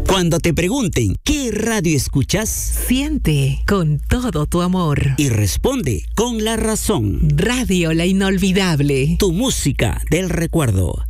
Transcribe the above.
Cuando te pregunten ¿qué radio escuchas? Siente con todo tu amor. Y responde con la razón. Radio La Inolvidable. Tu música del recuerdo.